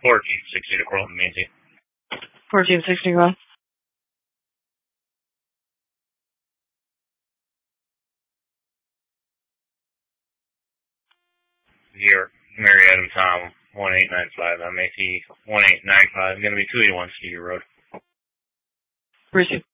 1460 to Carlton, Maine. 1461. Here, Mary Adam Tom, 1895, MAT 1895, going to be 281 Cedar Road. Received.